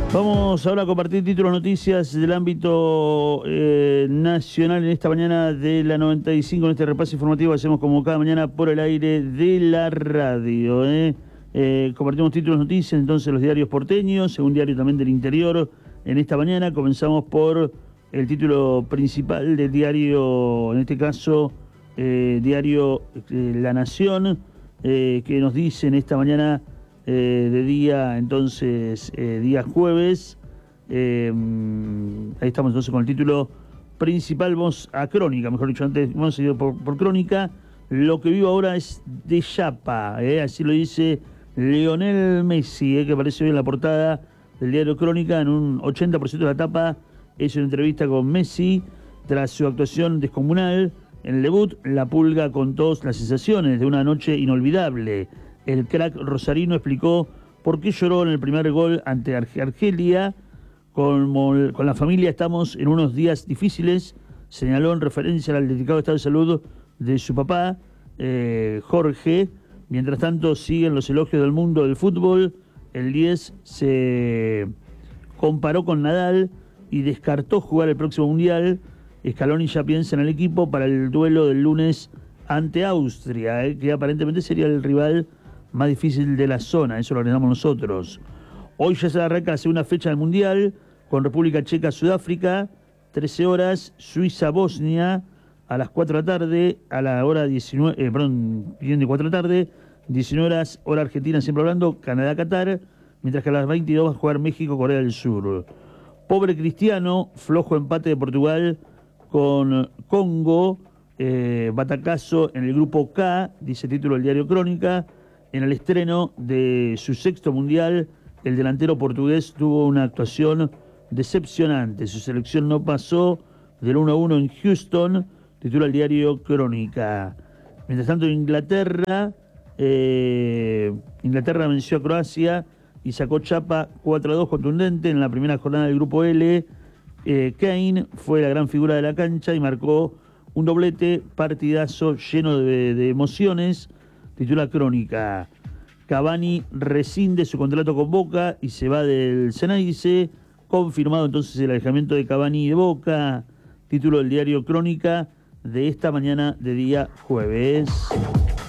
Vamos ahora a compartir títulos, noticias del ámbito nacional en esta mañana de la 95. En este repaso informativo hacemos como cada mañana por el aire de la radio. Compartimos títulos, noticias, entonces los diarios porteños, un diario también del interior. En esta mañana comenzamos por el título principal del diario, en este caso, diario La Nación, que nos dice en esta mañana de día, entonces, día jueves. Ahí estamos entonces con el título principal. Vamos a crónica, mejor dicho, antes hemos seguido por crónica. Lo que vivo ahora es de chapa, así lo dice Lionel Messi, que aparece hoy en la portada del diario Crónica. En un 80% de la tapa es una entrevista con Messi tras su actuación descomunal en el debut. La Pulga contó las sensaciones de una noche inolvidable. El crack rosarino explicó por qué lloró en el primer gol ante Argelia. Con la familia estamos en unos días difíciles, señaló en referencia al delicado estado de salud de su papá, Jorge. Mientras tanto, siguen los elogios del mundo del fútbol. El 10 se comparó con Nadal y descartó jugar el próximo Mundial. Scaloni ya piensa en el equipo para el duelo del lunes ante Austria, que aparentemente sería el rival más difícil de la zona, eso lo ordenamos nosotros. Hoy ya se arranca la segunda fecha del Mundial, con República Checa, Sudáfrica, 13 horas, Suiza, Bosnia, a las 4 de la tarde, a la hora 19, bien de 4 de la tarde, 19 horas, hora argentina, siempre hablando, Canadá, Qatar, mientras que a las 22 va a jugar México, Corea del Sur. Pobre Cristiano, flojo empate de Portugal con Congo, batacazo en el grupo K, dice el título del diario Crónica. En el estreno de su sexto mundial, el delantero portugués tuvo una actuación decepcionante. Su selección no pasó del 1-1 en Houston, titula el diario Crónica. Mientras tanto, Inglaterra venció a Croacia y sacó chapa 4-2 contundente en la primera jornada del grupo L. Kane fue la gran figura de la cancha y marcó un doblete, partidazo lleno de emociones. Titula Crónica. Cavani rescinde su contrato con Boca y se va del Ceneice. Confirmado entonces el alejamiento de Cavani de Boca. Título del diario Crónica de esta mañana de día jueves.